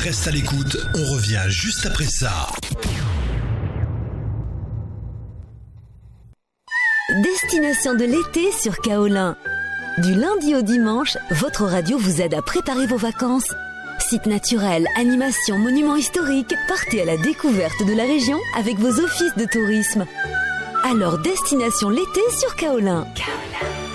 Reste à l'écoute, on revient juste après ça. Destination de l'été sur Kaolin. Du lundi au dimanche, votre radio vous aide à préparer vos vacances. Sites naturels, animations, monuments historiques, partez à la découverte de la région avec vos offices de tourisme. Alors, destination l'été sur Kaolin. Kaolin.